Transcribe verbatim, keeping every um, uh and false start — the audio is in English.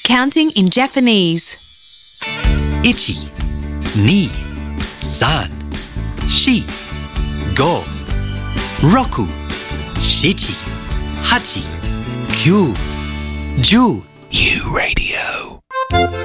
Counting in Japanese. Ichi, ni, san, shi, go, roku, shichi, hachi, kyu, ju. U Radio.